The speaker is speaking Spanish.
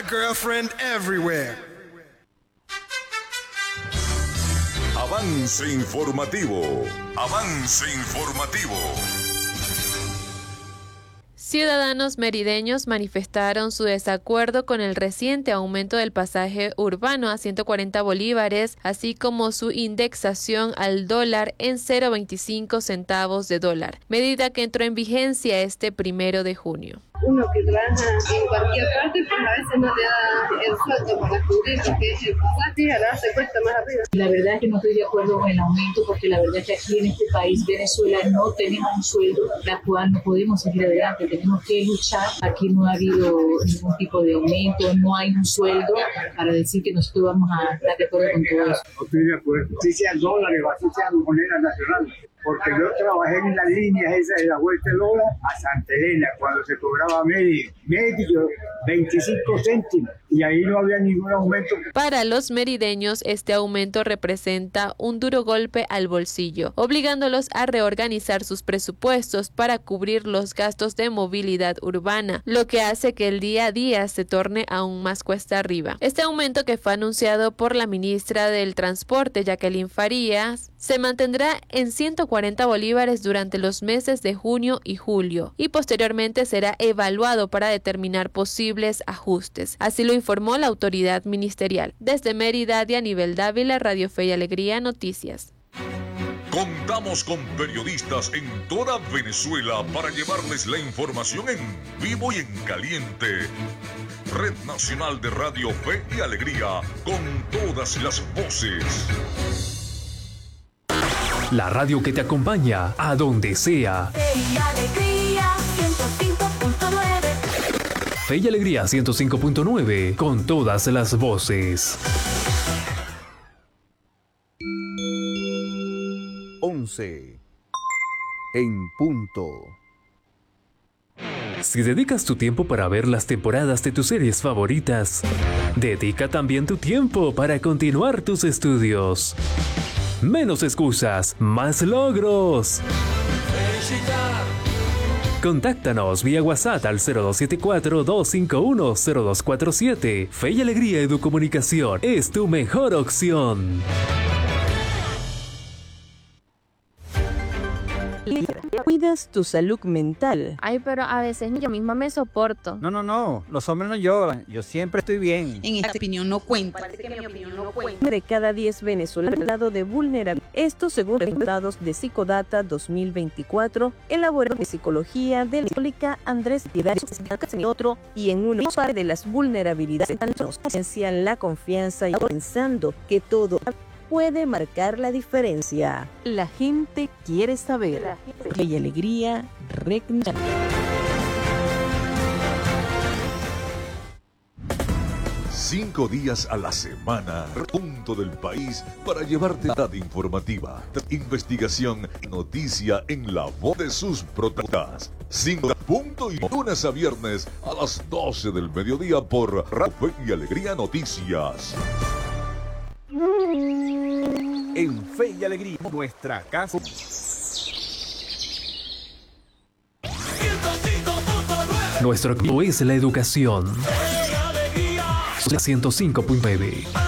girlfriend everywhere. Avance informativo. Avance informativo. Ciudadanos merideños manifestaron su desacuerdo con el reciente aumento del pasaje urbano a 140 bolívares, así como su indexación al dólar en 0.25 centavos de dólar, medida que entró en vigencia este 1 de junio. Uno que trabaja en cualquier parte, pues a veces no te da el sueldo para cubrir lo que es el pasaje, ahora se cuesta más arriba. La verdad es que no estoy de acuerdo con el aumento, porque la verdad es que aquí en este país, Venezuela, no tenemos un sueldo, la cual no podemos seguir adelante, tenemos que luchar. Aquí no ha habido ningún tipo de aumento, no hay un sueldo para decir que nosotros vamos a estar de acuerdo con todo eso. No estoy de acuerdo, si sean dólares o así sean moneda nacional. Porque yo trabajé en las líneas esas de la Vuelta de Lola a Santa Elena, cuando se cobraba medio 25 céntimos, y ahí no había ningún aumento. Para los merideños, este aumento representa un duro golpe al bolsillo, obligándolos a reorganizar sus presupuestos para cubrir los gastos de movilidad urbana, lo que hace que el día a día se torne aún más cuesta arriba. Este aumento, que fue anunciado por la ministra del Transporte, Jacqueline Farías, se mantendrá en 140 bolívares durante los meses de junio y julio, y posteriormente será evaluado para determinar posibles ajustes. Así lo informó la autoridad ministerial. Desde Mérida, Dianíbel Dávila, Radio Fe y Alegría Noticias. Contamos con periodistas en toda Venezuela para llevarles la información en vivo y en caliente. Red Nacional de Radio Fe y Alegría, con todas las voces. La radio que te acompaña a donde sea. Fe y Alegría 105.9. Fe y Alegría 105.9, con todas las voces. 11 en punto. Si dedicas tu tiempo para ver las temporadas de tus series favoritas, dedica también tu tiempo para continuar tus estudios. Menos excusas, más logros. Contáctanos vía WhatsApp al 0274-251-0247. Fe y Alegría Educomunicación es tu mejor opción. Cuidas tu salud mental. Ay, pero a veces ni yo misma me soporto. No, los hombres no lloran, yo siempre estoy bien. En esta opinión no cuenta. De cada 10 venezolanos al lado de vulnerabilidad. Esto según resultados de Psicodata 2024, elaborado de Psicología de la Católica Andrés Piedad y otro, y en uno de las vulnerabilidades esencial la confianza y pensando que todo puede marcar la diferencia. La gente quiere saber. Fe y Alegría, Regna. 5 días a la semana, punto del país para llevarte data informativa, investigación y noticia en la voz de sus protagonistas. 5 punto y lunes a viernes a las 12 del mediodía por Radio Fe y Alegría Noticias. En Fe y Alegría, nuestra casa. Nuestro equipo es la educación. 105.9.